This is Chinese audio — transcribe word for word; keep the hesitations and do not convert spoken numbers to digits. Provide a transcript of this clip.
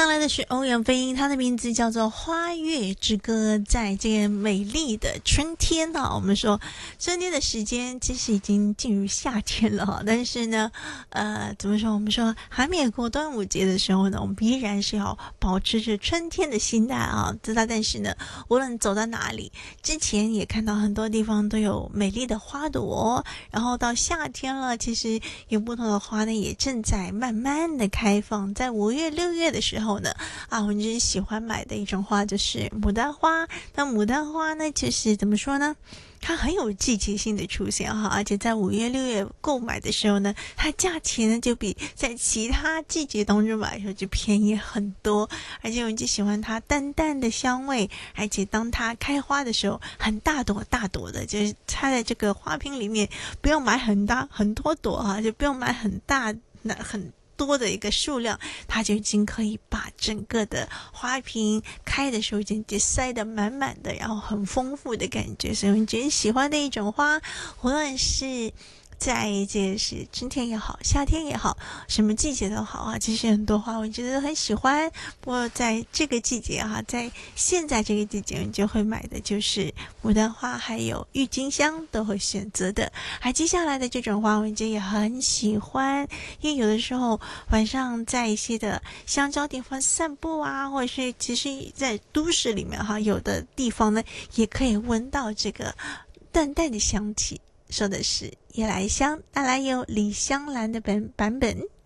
来的是欧阳菲音，她的名字叫做《花月之歌》。在这个美丽的春天呢、啊，我们说春天的时间其实已经进入夏天了哈，但是呢，呃，怎么说？我们说还没有过端午节的时候呢，我们依然是要保持着春天的心态啊。知道，但是呢，无论走到哪里，之前也看到很多地方都有美丽的花朵，然后到夏天了，其实有不同的花呢，也正在慢慢的开放。在五月、六月的时候呢，啊，我就是喜欢买的一种花就是牡丹花。那牡丹花呢，就是怎么说呢？它很有季节性的出现哈，而且在五月、六月购买的时候呢，它价钱呢就比在其他季节当中买的时候就便宜很多。而且我就喜欢它淡淡的香味，而且当它开花的时候，很大朵大朵的，就是插在这个花瓶里面，不用买很大很多朵哈，就不用买很大那很。多的一个数量，它就已经可以把整个的花瓶开的时候已经塞得满满的，然后很丰富的感觉，所以我觉得喜欢的一种花，无论是在这是春天也好，夏天也好，什么季节都好啊，其实很多花我觉得很喜欢。不过在这个季节哈、啊，在现在这个季节，你就会买的就是牡丹花，还有郁金香都会选择的。还接下来的这种花，我觉得也很喜欢，因为有的时候晚上在一些的香蕉地方散步啊，或者是其实在都市里面哈，有的地方呢也可以闻到这个淡淡的香气。说的是夜来香，当然有李香兰的本版本。